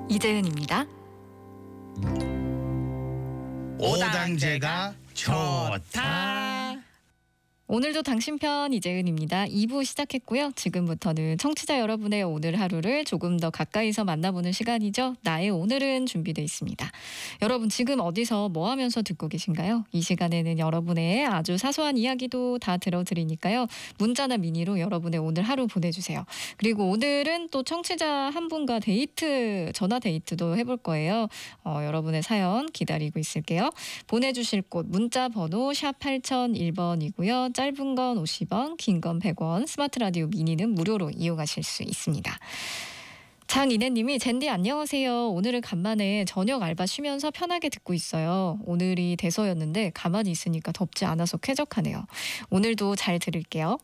이재은입니다. 오당제가 좋다. 오늘도 당신 편 이재은입니다. 2부 시작했고요. 지금부터는 청취자 여러분의 오늘 하루를 조금 더 가까이서 만나보는 시간이죠. 나의 오늘은 준비되어 있습니다. 여러분 지금 어디서 뭐 하면서 듣고 계신가요? 이 시간에는 여러분의 아주 사소한 이야기도 다 들어드리니까요. 문자나 미니로 여러분의 오늘 하루 보내주세요. 그리고 오늘은 또 청취자 한 분과 데이트, 전화 데이트도 해볼 거예요. 여러분의 사연 기다리고 있을게요. 보내주실 곳 문자 번호 샵 8001번이고요. 짧은 건 50원, 긴 건 100원, 스마트 라디오 미니는 무료로 이용하실 수 있습니다. 장인혜님이 젠디 안녕하세요. 오늘은 간만에 저녁 알바 쉬면서 편하게 듣고 있어요. 오늘이 대서였는데 가만히 있으니까 덥지 않아서 쾌적하네요. 오늘도 잘 들을게요.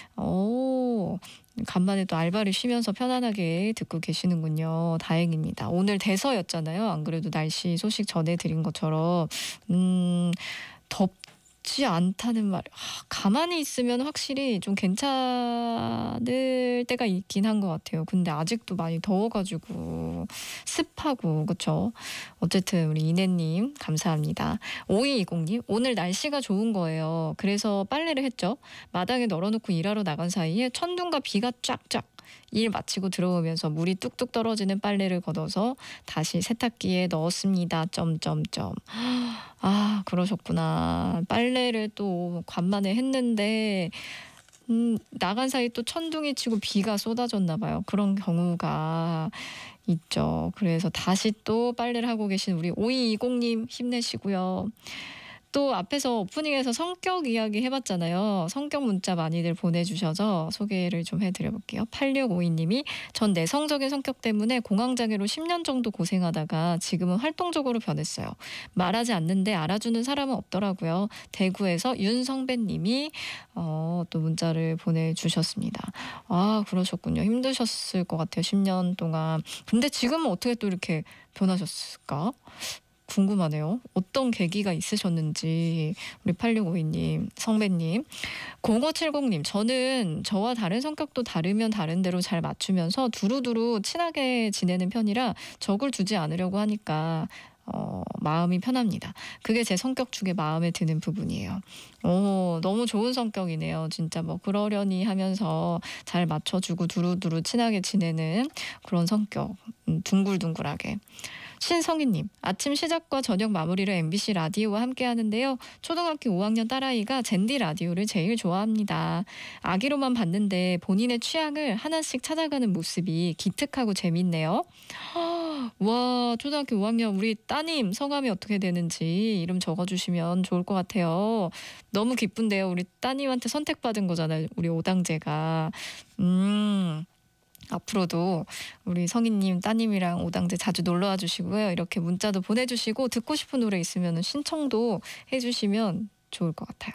간만에 또 알바를 쉬면서 편안하게 듣고 계시는군요. 다행입니다. 오늘 대서였잖아요. 안 그래도 날씨 소식 전해드린 것처럼 덥지 않다는 말. 가만히 있으면 확실히 좀 괜찮을 때가 있긴 한 것 같아요. 근데 아직도 많이 더워가지고 습하고 그렇죠. 어쨌든 우리 이내님 감사합니다. 5220님 오늘 날씨가 좋은 거예요. 그래서 빨래를 했죠. 마당에 널어놓고 일하러 나간 사이에 천둥과 비가 쫙쫙. 일 마치고 들어오면서 물이 뚝뚝 떨어지는 빨래를 걷어서 다시 세탁기에 넣었습니다. 아, 그러셨구나. 빨래를 또 간만에 했는데 나간 사이 또 천둥이 치고 비가 쏟아졌나 봐요. 그런 경우가 있죠. 그래서 다시 또 빨래를 하고 계신 우리 5220님 힘내시고요. 또 앞에서 오프닝에서 성격 이야기 해봤잖아요. 성격 문자 많이들 보내주셔서 소개를 좀 해드려볼게요. 8652님이 전 내성적인 성격 때문에 공황장애로 10년 정도 고생하다가 지금은 활동적으로 변했어요. 말하지 않는데 알아주는 사람은 없더라고요. 대구에서 윤성배님이 또 문자를 보내주셨습니다. 아 그러셨군요. 힘드셨을 것 같아요. 10년 동안. 근데 지금은 어떻게 또 이렇게 변하셨을까? 궁금하네요. 어떤 계기가 있으셨는지 우리 8652님, 성배님. 0570님 저는 저와 다른 성격도 다르면 다른 대로 잘 맞추면서 두루두루 친하게 지내는 편이라 적을 두지 않으려고 하니까 마음이 편합니다. 그게 제 성격 중에 마음에 드는 부분이에요. 너무 좋은 성격이네요. 진짜 뭐 그러려니 하면서 잘 맞춰주고 두루두루 친하게 지내는 그런 성격. 둥글둥글하게. 신성희님, 아침 시작과 저녁 마무리를 MBC 라디오와 함께 하는데요. 초등학교 5학년 딸아이가 젠디 라디오를 제일 좋아합니다. 아기로만 봤는데 본인의 취향을 하나씩 찾아가는 모습이 기특하고 재밌네요. 와, 초등학교 5학년 우리 따님 성함이 어떻게 되는지 이름 적어주시면 좋을 것 같아요. 너무 기쁜데요. 우리 따님한테 선택받은 거잖아요. 우리 오당제가. 앞으로도 우리 성희님 따님이랑 오당제 자주 놀러와 주시고요. 이렇게 문자도 보내주시고 듣고 싶은 노래 있으면 신청도 해주시면 좋을 것 같아요.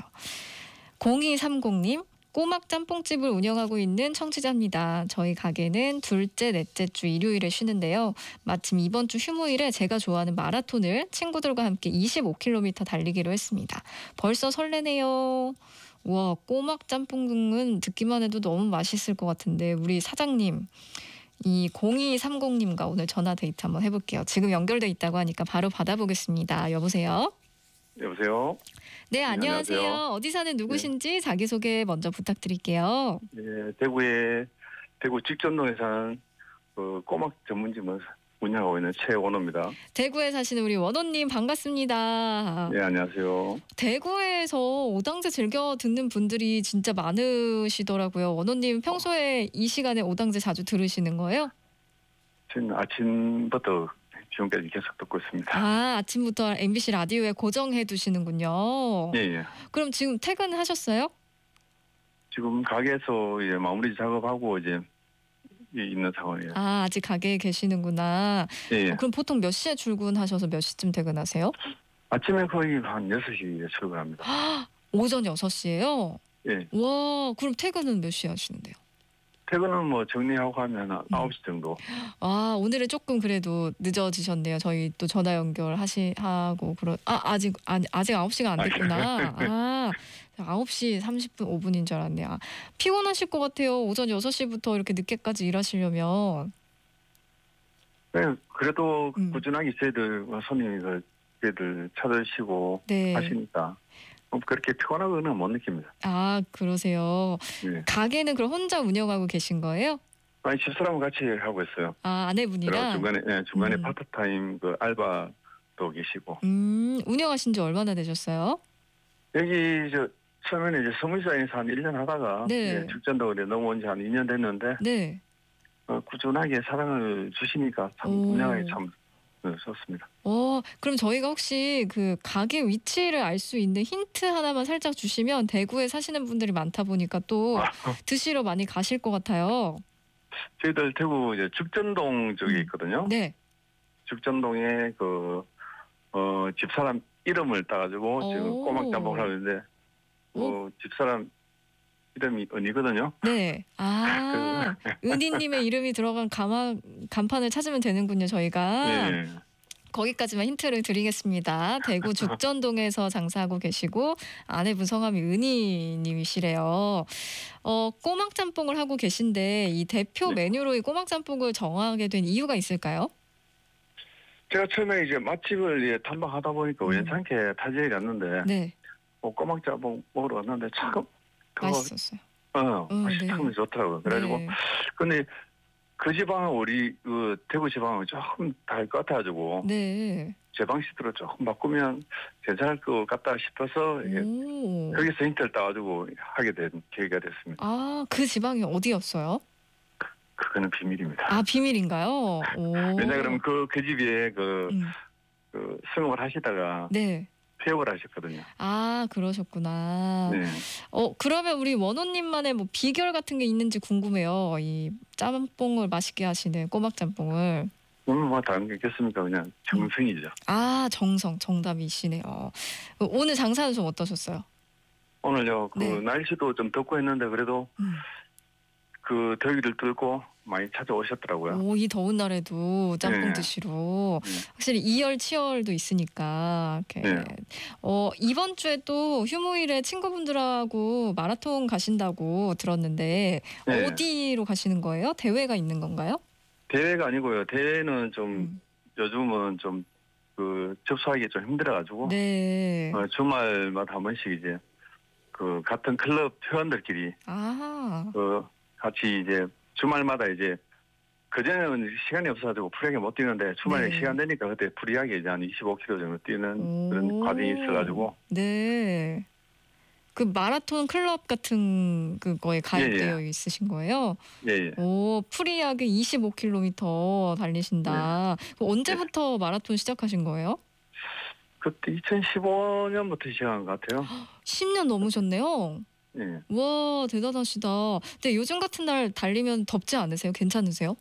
0230님 꼬막 짬뽕집을 운영하고 있는 청취자입니다. 저희 가게는 둘째, 넷째 주 일요일에 쉬는데요. 마침 이번 주 휴무일에 제가 좋아하는 마라톤을 친구들과 함께 25km 달리기로 했습니다. 벌써 설레네요. 와, 꼬막 짬뽕은 듣기만 해도 너무 맛있을 것 같은데 우리 사장님 이 0230님과 오늘 전화 데이트 한번 해볼게요. 지금 연결돼 있다고 하니까 바로 받아보겠습니다. 여보세요? 여보세요? 네, 안녕하세요. 안녕하세요. 어디 사는 누구신지 자기소개 먼저 부탁드릴게요. 네, 대구 직전동에 사는 꼬막 전문점을 운영하고 있는 최원호입니다. 대구에 사시는 우리 원호님 반갑습니다. 네, 안녕하세요. 대구에서 오당제 즐겨 듣는 분들이 진짜 많으시더라고요. 원호님 평소에 이 시간에 오당제 자주 들으시는 거예요? 저는 아침부터 지금까지 계속 듣고 있습니다. 아, 아침부터 MBC 라디오에 고정해 두시는군요. 예, 예. 그럼 지금 퇴근하셨어요? 지금 가게에서 이제 마무리 작업하고 이제 있는 상황이에요. 아, 아직 가게에 계시는구나. 예, 예. 그럼 보통 몇 시에 출근하셔서 몇 시쯤 퇴근하세요? 아침에 거의 한 6시에 출근합니다. 오전 6시에요? 예. 와, 그럼 퇴근은 몇 시에 하시는데요? 퇴근은 뭐 정리하고 하면 9시 정도. 아, 오늘은 조금 그래도 늦어지셨네요. 저희 또 전화 연결하고 아직 9시가 안 됐구나. 아, 9시 30분 5분인 줄 알았네요. 아, 피곤하실 것 같아요. 오전 6시부터 이렇게 늦게까지 일하시려면. 네, 그래도 꾸준하게 저희들 손님들 저희들 찾으시고 네. 하시니까 그렇게 피곤하거나 못 느낍니다. 아, 그러세요. 네. 가게는 그럼 혼자 운영하고 계신 거예요? 아니 집사람과 같이 하고 있어요. 아, 그리고 아내분이랑? 중간에 음. 파트타임 그 알바도 계시고 운영하신 지 얼마나 되셨어요? 여기 처음에는 이제 서울시장에서 한 1년 하다가 네. 이제 죽전도에 넘어온 지 한 2년 됐는데 네. 꾸준하게 사랑을 주시니까 참 오. 운영하기 참 좋습니다. 그럼 저희가 혹시 그 가게 위치를 알 수 있는 힌트 하나만 살짝 주시면 대구에 사시는 분들이 많다 보니까 또 드시러 많이 가실 것 같아요. 저희들 대구 이제 죽전동 쪽에 있거든요. 네. 죽전동에 집사람 이름을 따가지고 지금 오. 꼬막짬뽕을 하는데 집사람 이름이 은이거든요. 네. 아, 은희님의 이름이 들어간 간판을 찾으면 되는군요, 저희가. 네. 거기까지만 힌트를 드리겠습니다. 대구 죽전동에서 장사하고 계시고 아내분 성함이 은희님이시래요. 꼬막짬뽕을 하고 계신데 이 대표 네. 메뉴로 이 꼬막짬뽕을 정하게 된 이유가 있을까요? 제가 처음에 이제 맛집을 탐방하다 보니까 우연찮게 타지에 갔는데 네, 꼬막짬뽕 먹으러 왔는데 참 맛있었어요. 맛이 네. 참 좋더라고요. 그래가지고 네. 근데 그 지방은 우리 그 대구 지방은 조금 다를 것 같아가지고 네. 제 방식대로 조금 바꾸면 괜찮을 것 같다 싶어서 이게 오. 거기서 힌트를 따가지고 하게 된 계기가 됐습니다. 아, 그 지방이 어디였어요? 그거는 비밀입니다. 아, 비밀인가요? 오. 왜냐 그러면 그 집에 음. 승업을 하시다가 네. 폐업을 하셨거든요. 아, 그러셨구나. 네. 그러면 우리 원호님만의 뭐 비결 같은 게 있는지 궁금해요. 이 짬뽕을 맛있게 하시는 꼬막짬뽕을. 뭐 다른 게 있겠습니까? 그냥 정성이죠. 아, 정답이시네요. 오늘 장사는 좀 어떠셨어요? 오늘요. 네. 날씨도 좀 덥고 했는데 그래도 그 더위를 뚫고 많이 찾아오셨더라고요. 이 더운 날에도 짬뽕 네. 드시러. 확실히 이열치열도 있으니까. 이렇게. 네. 이번 주에 또 휴무일에 친구분들하고 마라톤 가신다고 들었는데 네. 어디로 가시는 거예요? 대회가 있는 건가요? 대회가 아니고요. 대회는 좀 요즘은 좀 접수하기 좀 힘들어가지고 네. 주말마다 한 번씩 이제 그 같은 클럽 회원들끼리 아. 같이 이제 주말마다 이제 그전에는 시간이 없어가지고 프리하게 못 뛰는데 주말에 네. 시간 되니까 그때 프리하게 이제 한 25km 정도 뛰는 그런 과정이 있어가지고 네. 그 마라톤 클럽 같은 그거에 가입되어 있으신 거예요? 예. 프리하게 25km 달리신다. 그럼 언제부터 마라톤 시작하신 거예요? 그때 2015년부터 시작한 것 같아요. 10년 넘으셨네요. 예. 와, 대단하시다. 근데 요즘 같은 날 달리면 덥지 않으세요? 괜찮으세요?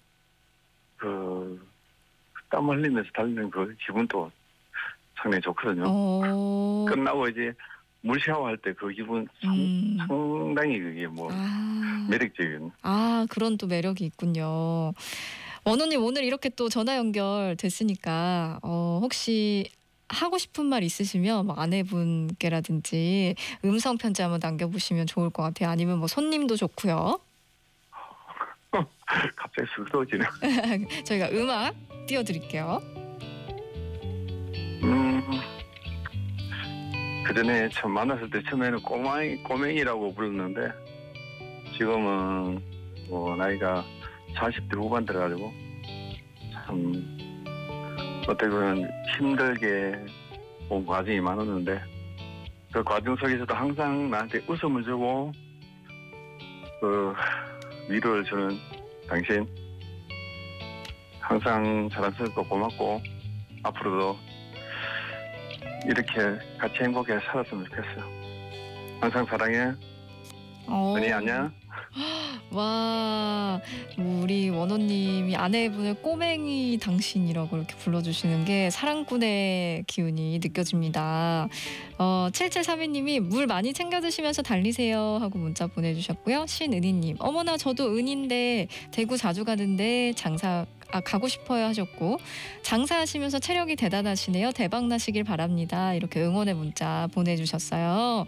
땀 흘리면서 달리는 그 기분도 상당히 좋거든요. 끝나고 이제 물 샤워할 때 그 기분 상당히 그게 매력적인. 그런 또 매력이 있군요. 원호님 오늘 이렇게 또 전화 연결 됐으니까 혹시 하고 싶은 말 있으시면 뭐 아내분께라든지 음성 편지 한번 남겨보시면 좋을 것 같아요. 아니면 뭐 손님도 좋고요. 갑자기 쑥스러워지네. 저희가 음악 띄워드릴게요. 그 전에 처음 만났을 때 처음에는 꼬맹이라고 불렀는데 지금은 나이가 40대 후반 들어가지고 참 어떻게 보면 힘들게 온 과정이 많았는데 그 과정 속에서도 항상 나한테 웃음을 주고 위로를 주는 당신 항상 자랑스럽고 고맙고 앞으로도 이렇게 같이 행복하게 살았으면 좋겠어요. 항상 사랑해. 은희 안녕. 와, 우리 원호님이 아내분을 꼬맹이 당신이라고 이렇게 불러주시는 게 사랑꾼의 기운이 느껴집니다. 7732님이 물 많이 챙겨 드시면서 달리세요 하고 문자 보내주셨고요. 신은희님, 어머나 저도 은인데 대구 자주 가는데 가고 싶어요 하셨고, 장사하시면서 체력이 대단하시네요. 대박 나시길 바랍니다. 이렇게 응원의 문자 보내주셨어요.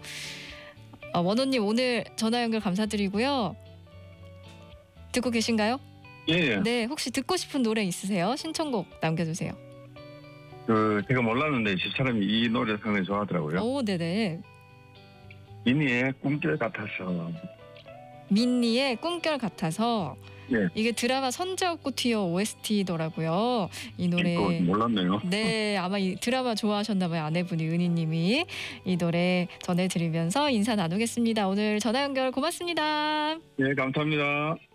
원호님 오늘 전화 연결 감사드리고요. 듣고 계신가요? 예. 네, 혹시 듣고 싶은 노래 있으세요? 신청곡 남겨주세요. 제가 몰랐는데 집사람이 이 노래 상당히 좋아하더라고요. 오, 네네. 미니의 꿈길 같아서. 민니의 꿈결 같아서. 네. 이게 드라마 선제업고 튀어 OST더라고요. 이 노래. 몰랐네요. 네, 아마 이 드라마 좋아하셨나봐요. 아내분이 은희님이. 이 노래 전해드리면서 인사 나누겠습니다. 오늘 전화 연결 고맙습니다. 네, 감사합니다.